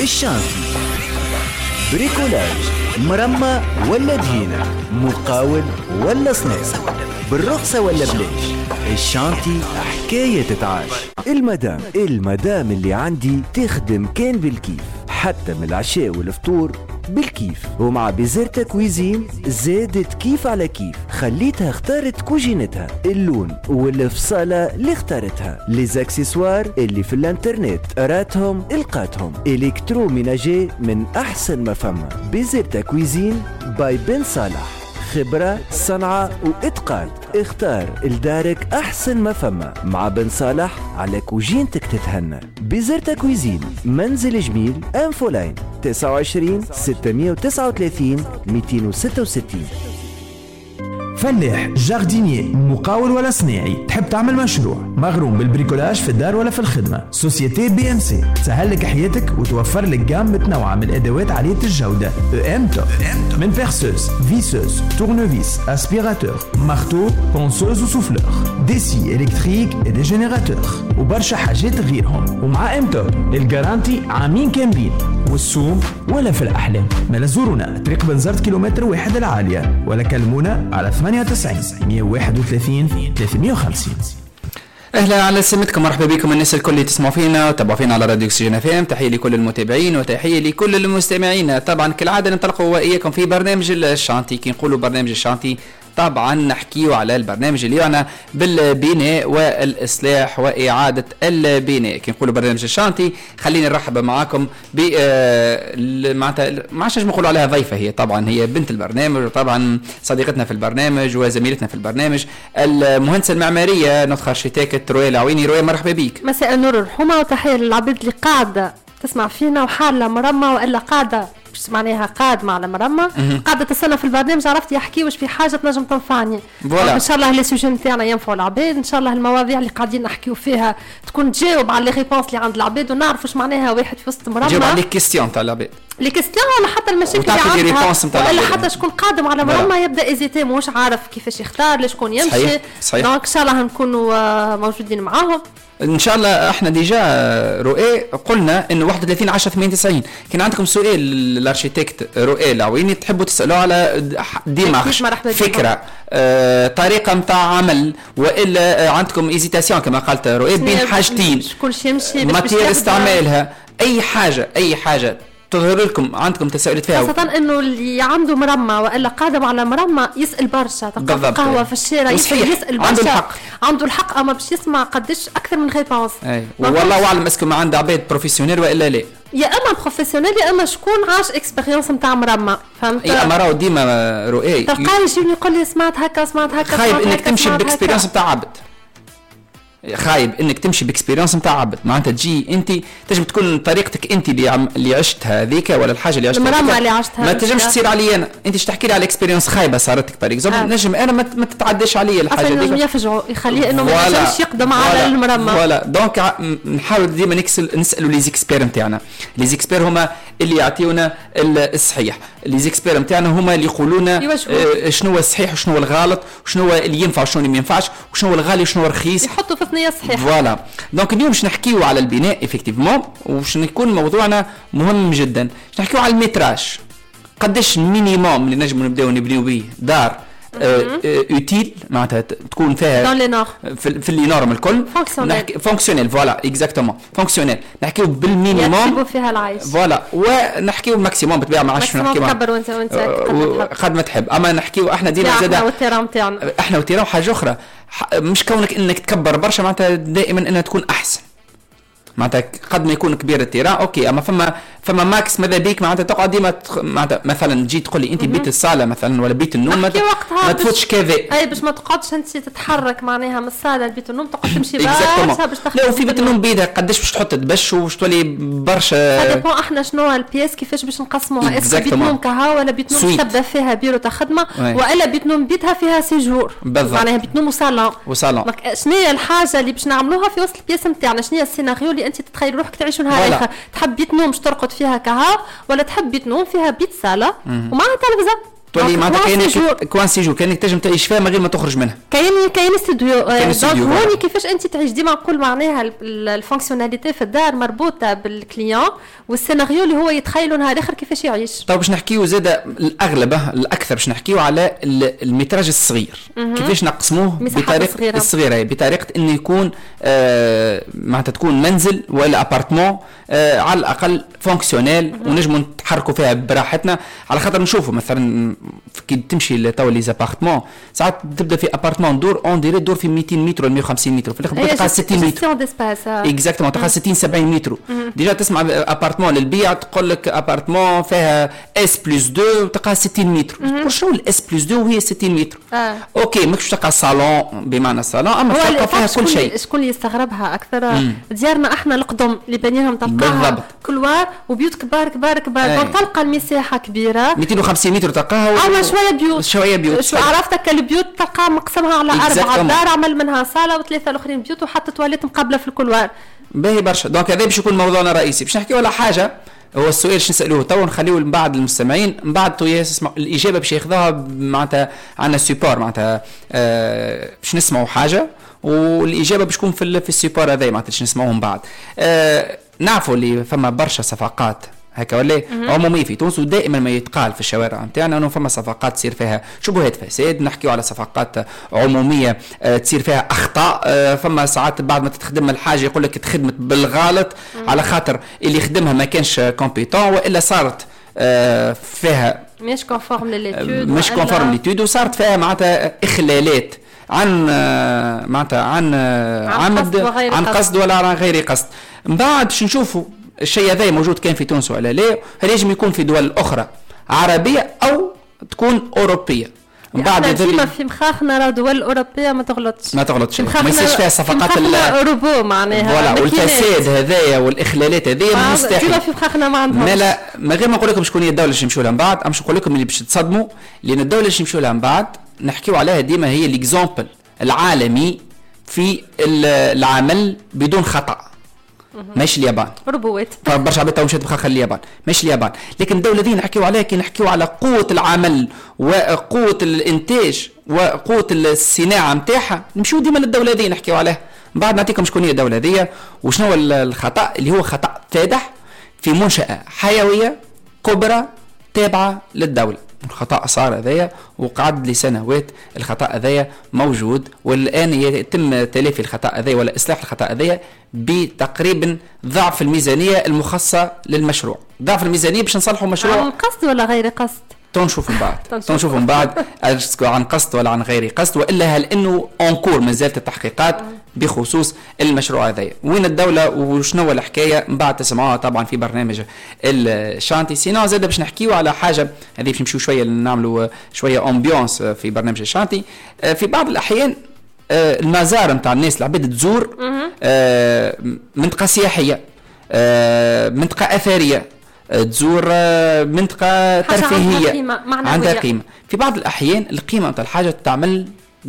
الشانتي، بريكولاج، مرمى ولا دهينة، مقاول ولا صناعة، بالرخصة ولا بلاش، الشانتي حكاية تتعاش. المدام اللي عندي تخدم كان بالكيف، حتى من العشاء والفطور بالكيف. ومع بيزرتا كويزين زادت كيف على كيف، خليتها اختارت كوجينتها، اللون والفصالة اللي اختارتها، ليزاكسسوار اللي في الانترنت راتهم القاتهم، الكترو ميناجي من احسن ما فما. بيزرتا كويزين باي بن صالح، خبرة، صنعة وإتقان. اختار لدارك أحسن ما فما مع بن صالح، على كوجينتك تتهنى. بيزرتا كويزين، منزل جميل، أنفولاين 29 639 266. فلاح، جاردينيي، مقاول ولا صناعي، تحب تعمل مشروع مغروم بالبريكولاج في الدار ولا في الخدمة، سوسيتي بي ام سي تسهل لك حياتك وتوفر لك جام متنوعة من الادوات عالية الجودة. ام توب من بيرسوس، فيسوس، تورنوفيس، اسبيراتور، مارتو، بونسوز وسوفلور، ديسي الكتريك ودي جينيراتور وبرشا حاجات غيرهم. ومع ام توب الجارانتي عامين كاملين، والسوم ولا في الأحلام. ما زورونا طريق بنزرت كيلومتر واحد العالية، ولا كلمونا على 98 131 350. اهلا على سمتكم، مرحبا بكم الناس الكل اللي تسمعوا فينا وتابعوا فينا على راديو اكسجين اف ام. تحيه لكل المتابعين وتحيه لكل المستمعين. طبعا كالعاده ننطلقوا واياكم في برنامج الشانتي. كي نقولوا برنامج الشانتي طبعا نحكيو على البرنامج اللي يعنى بالبناء والإصلاح وإعادة البناء. كي نقولوا برنامج الشانتي خليني نرحب معاكم ب معناتها ما عادش نقولوا عليها ضيفة، هي طبعا هي بنت البرنامج وطبعا صديقتنا في البرنامج وزميلتنا في البرنامج، المهندسة المعمارية نوتخ ارشيتكت روي العويني. روي مرحبا بيك. مساء النور والرحمة، وتحية للعبيد اللي قاعدة تسمع فينا وحالة مرمى وإلا قاعدة مش معناها قادمة على مرمى، قاعدة تستنى في البرنامج، عرفت يحكي واش في حاجة تنجم تنفعني. ان شاء الله لي سوجي نتاعنا ينفعوا العباد، ان شاء الله المواضيع اللي قاعدين نحكيو فيها تكون تجاوب على لي ريبونس اللي عند العباد، ونعرف واش معناها واحد في وسط مرمى. تجاوب على لي كيستيون تاع العباد، لي كيستيون ولا حتى المشاكل اللي عندها، ولا حتى شكون قادم على مرمى يبدا ايزيتي مش عارف كيفاش يختار لشكون يمشي. صحيح. دونك ان شاء الله نكونوا موجودين معاهم ان شاء الله. احنا ديجا رؤى قلنا انه 31 10 98 كان عندكم سؤال الارشيتكت رؤى العويني تحبوا تسالوا على ديمارش، فكره، طريقه نتاع عمل، والا عندكم ايزيتاسيون كما قالت رؤى بين حاجتين شكونش يمشي ماتير استعمالها، اي حاجه تظهر لكم عندكم تساؤلات فيها، خاصة انه اللي عنده مرمى والا قادم على مرمى يسأل برشا، تلقى قهوة في الشارع يسأل برشا، عنده الحق اما باش يسمع قداش اكثر من ريبونس. والله اعلم اسكو ما عنده عباد بروفيسيونيل والا لا، يا اما بروفيسيونيل يا اما شكون عاش اكسبيريونس نتاع مرمى، فهمت؟ اي اما راهو ديما رؤى تلقاه يجيني يقول لي سمعت هكا خايب انك تمشي باكسبيريونس نتاع عبد، خايب انك تمشي باكسبيرينس نتاع عبد، معناتها تجي انت تجم تكون طريقتك انت اللي عشتها هذيك ولا الحاجه اللي عشتها ما تنجمش تصير علي انا، انت تحكي لي على اكسبيرينس خايبه صارتك طريق نجم انا ما تتعداش عليا الحاجه هذيك، نجم يفجعوا يخليه انه ما ينجمش يقدم على المرمى. فوالا دونك نحاول ديما نسالوا لي زيكسبير نتاعنا، لي زيكسبير هما اللي يعطيونا الصحيح، لي زيكسبير نتاعنا هما اللي يقولونا شنو هو الصحيح وشنو هو الغلط وشنو هو اللي ينفع وشنو اللي ما ينفعش وشنو هو الغالي وشنو هو الرخيص، يحطوا في ثنيه صحيحه. فوالا دونك اليوم باش نحكيو على البناء افكتيفمون، وباش يكون موضوعنا مهم جدا، باش نحكيو على المتراج، قداش المينيموم اللي نجم نبداو نبنيو به دار اوتيل، معناتها تكون فيها في اللي نورم الكل فونكسيونيل. فوالا اكزاكتومون فونكسيونيل، نحكيو بالمينيموم يكتبوا فيها العيش، فوالا، ونحكيو الماكسيموم بالطبيعه، ما عادش نحكيو تكبر وانت قد ما تحب، اما نحكيو احنا ديما زاده احنا والتيران حاجه اخرى، مش كونك انك تكبر برشا معناتها دائما انها تكون احسن، معناتها قد ما يكون كبير التيران اوكي، اما فما ماكس ماذا بيك معناتها تقعد ديما معناتها مثلا تجي تقول لي انت بيت الصاله مثلا ولا بيت النوم ما تفوتش كذا، اي باش ما تقعدش انت تتحرك معناها من الصاله لبيت النوم، تقعد تمشي برشا باش لا، وفي بيت النوم بيدها قداش باش تحط تبش وباش تولي برشا، هذا بون احنا شنو البياس كيفاش باش نقسموها، اسكو بيت نوم كها ولا بيت نوم تبدا فيها بيرو تاع خدمه والا بيت نوم بيتها فيها سيجور، معناها بيت نوم وصالون. شنو هي الحاجه اللي باش نعملوها في وسط البياس نتاعنا، شنو هي السيناريو اللي انت تتخيل روحك تعيشوا نهار اخر، تحب بيت نوم باش ترقد فيها كها ولا تحب بيت نوم فيها بيت صاله ومعها تلفزه، تولي معناتها كوان سيجور كانك تنجم تعيش فيها من غير ما تخرج منها. كاين استوديو دونك هوني كيفاش انت تعيش ديما نقول معناها الفونكسيوناليتي في الدار مربوطه بالكليون والسيناريو اللي هو يتخيلوا نهار اخر كيفاش يعيش. طيب باش نحكيو زاد الاغلب الاكثر باش نحكيو على المتراج الصغير كيفاش نقسموه بطريقه الصغيره بطريقه انه يكون معناتها تكون منزل ولا ابارتمون على الاقل فونكسيونيل ونجموا نتحركوا فيها براحتنا. على خاطر نشوفوا مثلا كي تمشي لتو لي زابارتمون ساعات تبدا في ابارتمون دور اون ديري دور في 200 متر ولا 150 متر في الاخر تلقى 60 متر اكزاكتومون تلقى 60 70 متر. ديجا تسمع ابارتمون للبيع تقول لك ابارتمون فيها اس بلس 2 وتلقى 60 متر. شنو الاس بلس 2 وهي 60 متر؟ اوكي ماكش تلقى صالون بمعنى الصالون اما تلقى فيها كل شيء. شكون اللي يستغربها اكثر ديارنا احنا القدم اللي بانيهم تلقاها كلوار وبيوت كبار كبار كبار دونك تلقى المساحه كبيره 250 متر تلقاها اما شويه بيوت شو عرفتك البيوت تلقى مقسمها على 4 دار عمل منها صاله وثلاثه الاخرين بيوت وحتى تواليت مقابله في الكلوار باهي برشا. دونك هذا باش يكون موضوعنا الرئيسي. باش نحكيو على حاجه هو السؤال باش نسالوه تو نخليوه من بعد المستمعين من بعد تو يسمعوا الاجابه باش ياخذوها معناتها عندنا سيبور معناتها باش نسمعوا حاجه والاجابه باش تكون في السيبور هذا معناتها باش نسمعوهم بعد. نعرفوا اللي فما برشا صفقات هكا ولا عمومي في تونس ودائما ما يتقال في الشوارع نتاعنا انه فما صفقات تصير فيها شبهات فساد. نحكيو على صفقات عموميه تصير فيها اخطاء. فما ساعات بعد ما تخدم الحاجه يقول لك تخدمت بالغلط على خاطر اللي خدمها ما كانش كومبيتون والا صارت فيها مش كونفورم لليتود مش كونفورم لليتود وصارت فيها معناتها اخلالات عن معناتها عن عمد عن قصد ولا عن غير قصد. من بعد باش نشوفوا الشيء هذا موجود كان في تونس ولا لا. هل يجب يكون في دول اخرى عربيه او تكون اوروبيه؟ من بعد ديما في مخاخنا راه دول اوروبيه ما تغلطش ما يصيرش فيها صفقات اوروبو معناها والفساد هذايا والاخلالات هذيا مستحيل ديما في مخاخنا ما عندهمش. لا ما غير ما نقول لكم شكون هي الدوله اللي نمشيو لها من بعد باش نقول لكم اللي باش تصدموا لان الدوله اللي نمشيو لها من بعد نحكيو عليها ديما هي الاكزامبل العالمي في العمل بدون خطأ. ماشي اليابان ربوات برشا عباد تو مشات بخاخ اليابان ماشي اليابان لكن الدوله دي نحكيو عليها كي نحكيو على قوه العمل وقوه الانتاج وقوه الصناعه نتاعها نمشيو ديما للدوله دي نحكيو عليها. بعد نعطيكم شكون هي الدوله دي وشنو الخطا اللي هو خطا فادح في منشاه حيويه كبرى تابعه للدوله. الخطأ صار هذايا وقعد لسنوات الخطأ هذايا موجود والآن يتم تلافي الخطأ هذايا ولا إصلاح الخطأ هذايا بتقريبا ضعف الميزانية المخصصة للمشروع. ضعف الميزانية باش نصلحوا مشروع عن قصد ولا غير قصد تنشوف من بعد عن قصد ولا عن غير قصد والا هل انه انكور ما زالت التحقيقات بخصوص المشروع هذا وين الدوله وشنو الحكايه من بعد تسمعوها طبعا في برنامج الشانتي. سينا زاد باش نحكيو على حاجه هذه باش نمشيو شويه نعملوا شويه امبيونس في برنامج الشانتي. في بعض الاحيان المزار نتاع الناس العباد تزور منطقه سياحيه منطقه اثريه تزور منطقة ترفيهية عندها قيمة. في بعض الأحيان القيمة نتاع الحاجة تعمل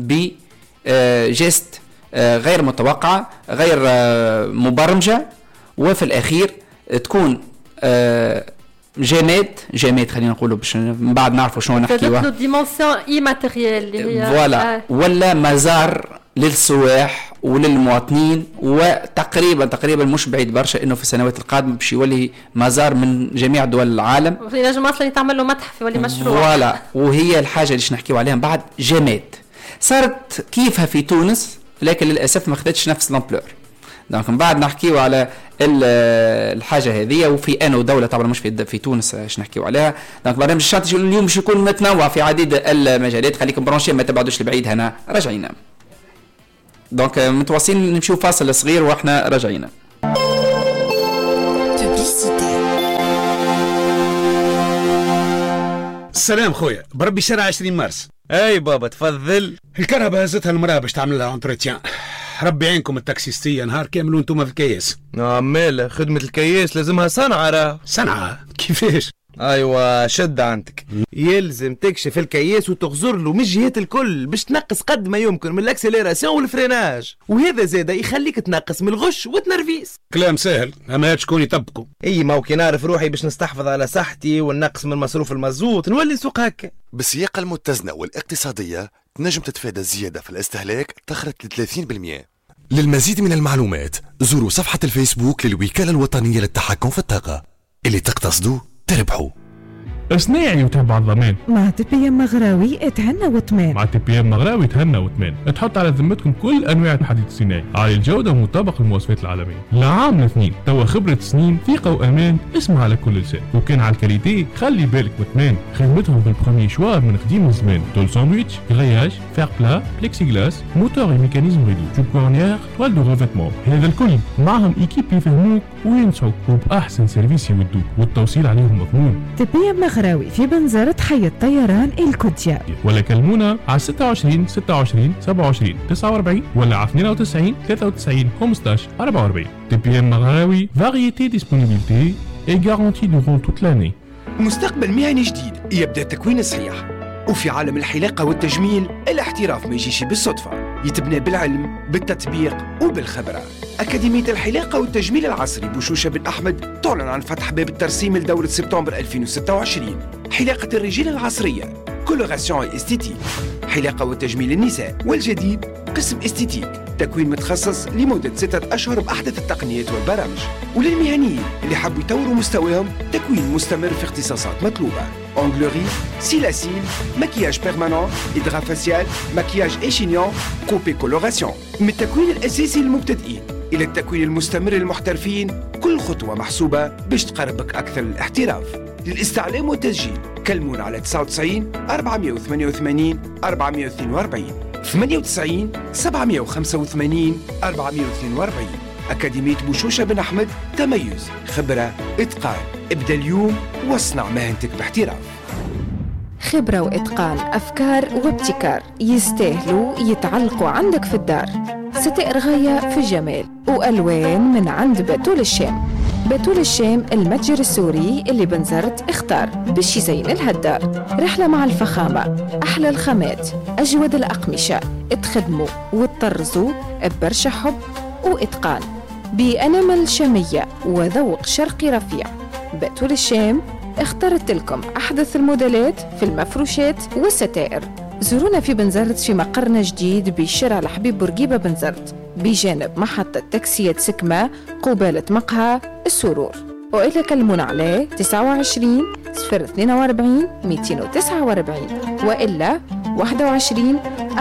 بجست غير متوقعة غير مبرمجة وفي الأخير تكون جماد خلينا نقولوا باش من بعد نعرفوا شنو نحكيوها ديمونسيون ايماتيريال اللي هي فوالا ولا مزار للسواح وللمواطنين وتقريبا مش بعيد برشا انه في السنوات القادمه باش يولي مزار من جميع دول العالم ينجم اصلا يتعمل له متحف يولي مشروع فوالا. وهي الحاجه اللي نحكيو عليها بعد جماد صارت كيفها في تونس لكن للاسف ما خدتش نفس الامبلور. دونك من بعد نحكيو على الحاجه هذه وفي انا ودوله طبعا مش في تونس اش نحكيو عليها. دونك برنامج الشانتي اليوم باش يكون متنوع في عديد المجالات. خليكم برونشين ما تبعدوش لبعيد هنا راجعين. دونك متواصلين نمشيو فاصل صغير واحنا راجعين. السلام خويا بربي شارع 20 مارس. اي بابا تفضل. الكهرباء هزتها المراه باش تعمل لها انتروتيان. ربي عينكم التاكسيستيه نهار كامل وانتم في الكياس. مالا خدمه الكياس لازمها صنعه. صنعه كيفاش؟ ايوه شد عندك. يلزم تكشف الكياس وتغزر له من الجهات الكل باش تنقص قد ما يمكن من الاكسليراسيون والفريناج، وهذا زاده يخليك تنقص من الغش والتنرفيس. كلام سهل اما هاد شكون يطبقه؟ اي ما كي نعرف روحي باش نستحفظ على صحتي وننقص من مصروف المازوت نولي نسوق هكا. بالسياقه المتزنه والاقتصاديه تنجم تتفادى الزياده في الاستهلاك تخرج ل 30%. للمزيد من المعلومات زوروا صفحه الفيسبوك للوكاله الوطنيه للتحكم في الطاقه. اللي تقتصدوا تربحوا. صناعي وتبع الضمان مع تي بي ام مغراوي اتهنى وطمان. مع تي بي ام مغراوي تهنى وطمان. تحط على ذمتكم كل انواع الحديد الصناعي عالي الجوده ومطابق للمواصفات العالميه. لعام الاثنين توا خبره سنين ثقه وامان اسمها على كل لسان. وكان على الكاليتي خلي بالك وطمان. خدمتهم بالبروميي شوار من قديم الزمان. تول ساندويتش غياج فير بلا بليكسي غلاس موتور وميكانيزم ريدو جوب كورنيير توال دو ريفيتمون. هذا الكل معهم ايكيب يفهموك وينصحوك وباحسن سيرفيس يودوك والتوصيل عليهم مضمون. تي بي ام مغراوي في بنزرة حي الطيران الكوديا. ولا كلمونا على 26 26 27 49 ولا على 92 93 15 44. تي بي ام مغراوي فاريتي ديسبونيبيليتي اي غارونتي دورون توت لاني. مستقبل مهني جديد يبدأ التكوين الصحيح. وفي عالم الحلاقة والتجميل الاحتراف ما يجيش بالصدفة، يتبنى بالعلم بالتطبيق وبالخبرة. أكاديمية الحلاقة والتجميل العصري بوشوشة بن أحمد تعلن عن فتح باب الترسيم لدورة سبتمبر 2026. حلاقة الرجال العصرية كولوراسيون استيتيك، حلاقة وتجميل النساء، والجديد قسم استيتيك تكوين متخصص لمدة 6 أشهر بأحدث التقنيات والبرامج. وللمهنيين اللي حبوا يطوروا مستواهم تكوين مستمر في اختصاصات مطلوبة: أونغلوري، سيلاسيل، مكياج بيرمانون، إدغا فاسيال، مكياج إيشينيون، كوبي كولوراسيون. من التكوين الأساسي للمبتدئين إلى التكوين المستمر للمحترفين، كل خطوة محسوبة باش تقربك أكثر للاحتراف. للاستعلام والتسجيل كلمونا على 99 488 442 98 785 442. أكاديمية بوشوشة بن أحمد، تميز، خبرة، إتقان. ابدأ اليوم واصنع مهنتك باحتراف. خبرة وإتقان، أفكار وابتكار يستاهلوا يتعلقوا عندك في الدار. ستائر غاية في الجمال وألوان من عند بتول الشام. بتول الشام المتجر السوري اللي بنزرت اختار باش يزين لها الدار. رحلة مع الفخامة، أحلى الخامات، أجود الأقمشة، اتخدموا وتطرزوا ببرشا حب وإتقان بأنمل شامية وذوق شرقي رفيع. بتول الشام اخترت لكم أحدث الموديلات في المفروشات والستائر. زورونا في بنزرت في مقرنا جديد بشارع الحبيب بورقيبة بنزرت بجانب محطة تاكسيات سكمة قبالة مقهى السرور. وإلا كلمونا عليه 29 042 249 وإلا 21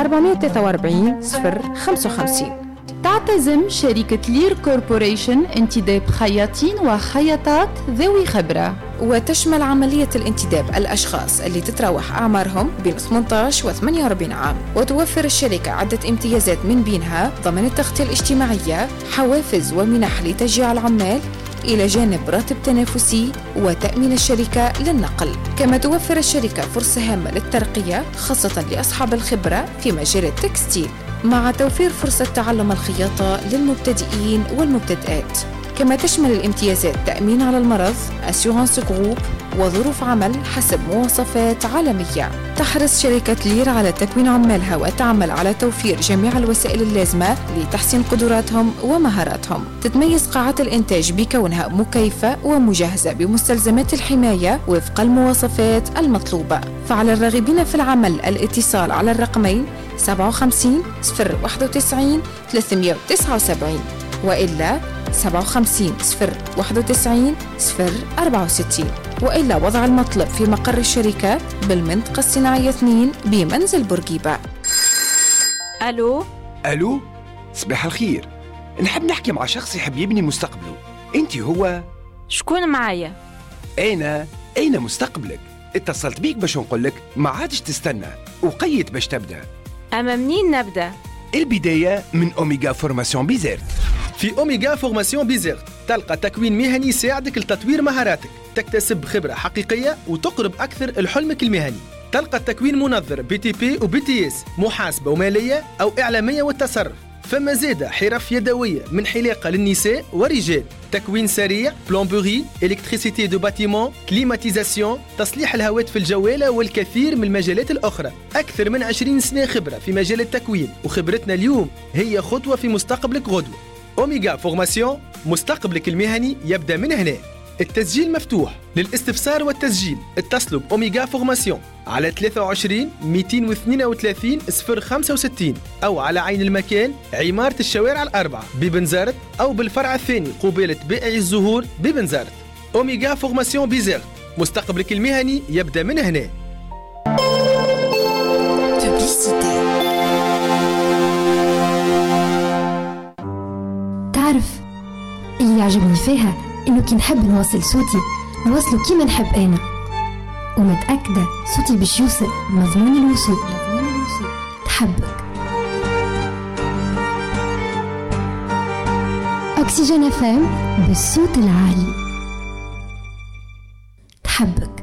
443 055. تعتزم شركة لير كوربوريشن انتداب خياطين وخياطات ذوي خبرة، وتشمل عملية الانتداب الأشخاص اللي تتراوح أعمارهم بين 18 و 48 عام. وتوفر الشركة عدة امتيازات من بينها ضمن التغطية الاجتماعية، حوافز ومنح لتشجيع العمال، إلى جانب راتب تنافسي وتأمين الشركة للنقل. كما توفر الشركة فرصة هامة للترقية خاصة لأصحاب الخبرة في مجال التكستيل، مع توفير فرصة تعلم الخياطة للمبتدئين والمبتدئات. كما تشمل الامتيازات تأمين على المرض، أسيورانس جروب، وظروف عمل حسب مواصفات عالمية. تحرص شركة لير على تكوين عمالها وتعمل على توفير جميع الوسائل اللازمة لتحسين قدراتهم ومهاراتهم. تتميز قاعات الإنتاج بكونها مكيفة ومجهزة بمستلزمات الحماية وفق المواصفات المطلوبة. فعلى الراغبين في العمل الاتصال على الرقمين 57 091 379 وإلا 57 091 064 وإلا وضع المطلب في مقر الشركة بالمنطقة الصناعية 2 بمنزل بورقيبة. ألو صباح الخير. نحب نحكي مع شخص يحب يبني مستقبله. أنت هو؟ شكون معايا؟ أين مستقبلك؟ اتصلت بيك باش نقولك ما عادش تستنى وقيت باش تبدأ. أما منين نبدأ؟ البداية من أوميغا فورماسيون بيزيرت. في أوميغا فورماسيون بيزيرت تلقى تكوين مهني يساعدك لتطوير مهاراتك، تكتسب خبرة حقيقية وتقرب أكثر لحلمك المهني. تلقى التكوين منظر BTP و BTS، محاسبة ومالية أو إعلامية والتصرف، فما زادة حرف يدوية من حلاقة للنساء ورجال، تكوين سريع، بلومبوري، إلكتريسيتي دو باتيمون، كليماتيزاسيون، تصليح الهواتف الجوالة والكثير من المجالات الأخرى. أكثر من 20 سنة خبرة في مجال التكوين، وخبرتنا اليوم هي خطوة في مستقبلك غدوة. أوميغا فورماسيون، مستقبلك المهني يبدأ من هنا. التسجيل مفتوح. للاستفسار والتسجيل اتصلوا بأوميغا فورماسيون على 23 232 065 أو على عين المكان عمارة الشوارع الأربعة ببنزرت، أو بالفرع الثاني قبالة بائع الزهور ببنزرت. أوميغا فورماسيون بيزرت، مستقبلك المهني يبدأ من هنا. تعرف اللي يعجبني فيها إنه كي نحب نوصل صوتي نوصله كيما نحب أنا، ومتأكدة صوتي باش يوصل مضمون الوصول. تحبك أكسجين FM بالصوت العالي. تحبك.